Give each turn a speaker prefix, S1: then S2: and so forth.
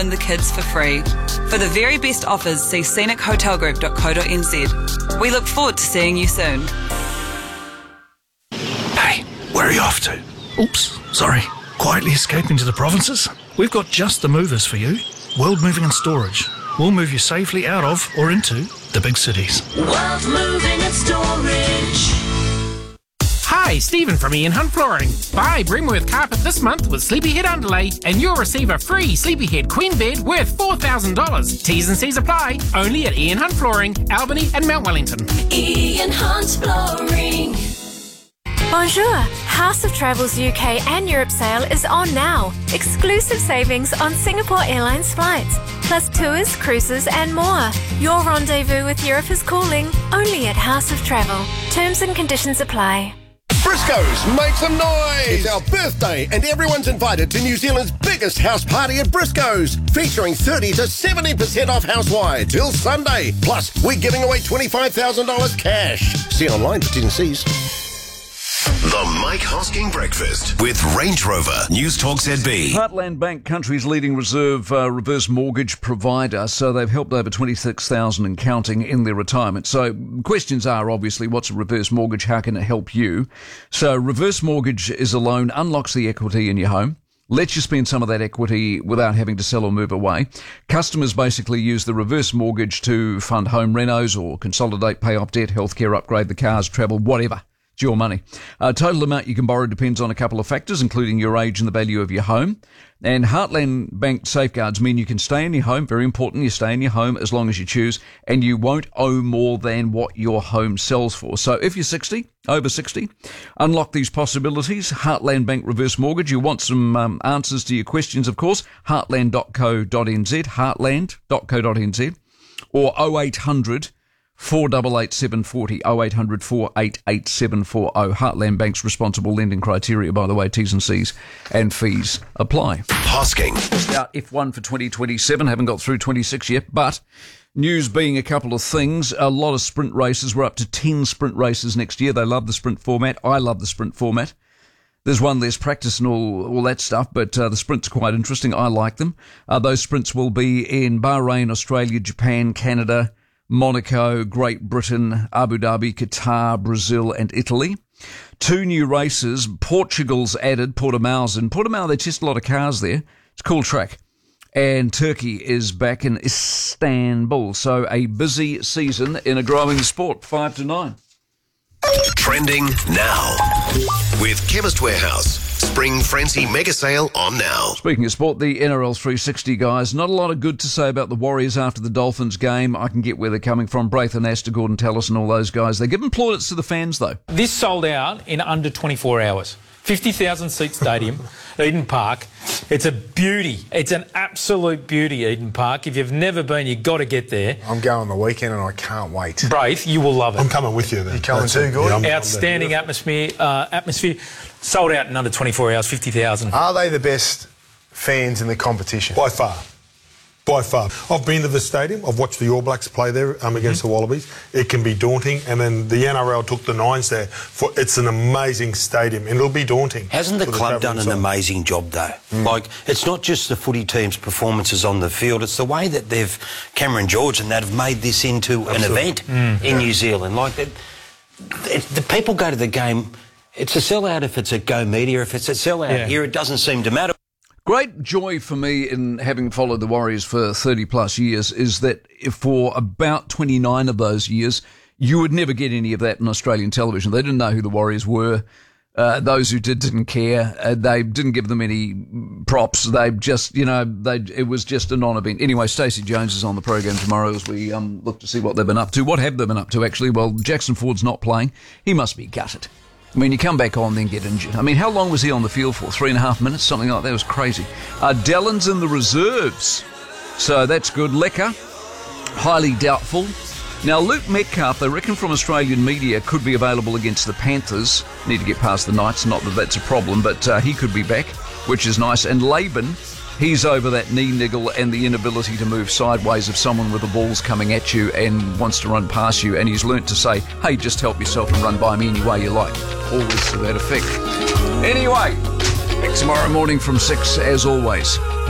S1: and the kids for free. For the very best offers, see scenichotelgroup.co.nz. We look forward to seeing you soon.
S2: Hey, where are you off to? Oops, sorry. Quietly escaping to the provinces? We've got just the movers for you. World Moving and Storage. We'll move you safely out of or into the big cities.
S3: World Moving and Storage.
S4: Hi, Stephen from Ian Hunt Flooring. Buy Brimworth Carpet this month with Sleepyhead Underlay and you'll receive a free Sleepyhead Queen Bed worth $4,000. T's and C's apply. Only at Ian Hunt Flooring, Albany and Mount Wellington.
S3: Ian Hunt Flooring.
S5: Bonjour! House of Travel's UK and Europe sale is on now. Exclusive savings on Singapore Airlines flights, plus tours, cruises and more. Your rendezvous with Europe is calling, only at House of Travel. Terms and conditions apply.
S6: Briscoe's, make some noise! It's our birthday and everyone's invited to New Zealand's biggest house party at Briscoe's, featuring 30 to 70% off house-wide till Sunday. Plus, we're giving away $25,000 cash. See online for T's.
S7: The Mike Hosking Breakfast with Range Rover, News Talk ZB.
S8: Heartland Bank, country's leading reserve reverse mortgage provider, so they've helped over 26,000 and counting in their retirement. So questions are obviously, what's a reverse mortgage? How can it help you? So reverse mortgage is a loan, unlocks the equity in your home, lets you spend some of that equity without having to sell or move away. Customers basically use the reverse mortgage to fund home renos or consolidate, pay off debt, healthcare, upgrade the cars, travel, whatever. It's your money. Total amount you can borrow depends on a couple of factors, including your age and the value of your home. And Heartland Bank safeguards mean you can stay in your home. Very important, you stay in your home as long as you choose, and you won't owe more than what your home sells for. So if you're 60, over 60, unlock these possibilities. Heartland Bank Reverse Mortgage. You want some answers to your questions, of course. Heartland.co.nz, heartland.co.nz, or 0800 488 740, 0800 488 740. Heartland Bank's responsible lending criteria, by the way, T's and C's and fees apply.
S7: Hosking.
S8: Out F1 for 2027, haven't got through 26 yet, but news being a couple of things. A lot of sprint races. We're up to 10 sprint races next year. They love the sprint format. I love the sprint format. There's one less practice and all that stuff, but the sprints are quite interesting. I like them. Those sprints will be in Bahrain, Australia, Japan, Canada, Monaco, Great Britain, Abu Dhabi, Qatar, Brazil and Italy. 2 new races. Portugal's added Portimao. In Portimao, they test a lot of cars there. It's a cool track. And Turkey is back in Istanbul. So a busy season in a growing sport, 5 to 9.
S7: Trending now with Chemist Warehouse. Spring Frenzy Mega Sale on now.
S8: Speaking of sport, the NRL 360 guys, not a lot of good to say about the Warriors after the Dolphins game. I can get where they're coming from. Braithen Astor, Gordon Tallis and all those guys. They're giving plaudits to the fans, though.
S9: This sold out in under 24 hours. 50,000 seat stadium, Eden Park. It's a beauty. It's an absolute beauty, Eden Park. If you've never been, you've got to get there.
S10: I'm going the weekend and I can't wait.
S9: Braith, you will love it.
S10: I'm coming with you then. You're coming too, Gordon?
S9: Outstanding atmosphere. Sold out in under 24 hours, 50,000.
S10: Are they the best fans in the competition?
S11: By far. By far. I've been to the stadium. I've watched the All Blacks play there against the Wallabies. It can be daunting. And then the NRL took the Nines there. It's an amazing stadium and it'll be daunting.
S12: Hasn't the club done an amazing job, though? Like, it's not just the footy team's performances on the field. It's the way that Cameron George and that have made this into an event in New Zealand. Like, the people go to the game. It's a sellout if it's at Go Media. If it's a sellout here, it doesn't seem to matter.
S8: Great joy for me in having followed the Warriors for 30 plus years is that for about 29 of those years, you would never get any of that on Australian television. They didn't know who the Warriors were. Those who didn't care. They didn't give them any props. They just, it was just a non-event. Anyway, Stacey Jones is on the program tomorrow as we look to see what they've been up to. What have they been up to, actually? Well, Jackson Ford's not playing. He must be gutted. I mean, you come back on, then get injured. I mean, how long was he on the field for? 3.5 minutes? Something like that. It was crazy. Dellen's in the reserves. So that's good. Lecker, highly doubtful. Now, Luke Metcalf, they reckon from Australian media, could be available against the Panthers. Need to get past the Knights. Not that that's a problem, but he could be back, which is nice. And Laban, he's over that knee niggle and the inability to move sideways if someone with the ball's coming at you and wants to run past you, and he's learnt to say, hey, just help yourself and run by me any way you like. Always to that effect. Anyway, back tomorrow morning from 6 as always.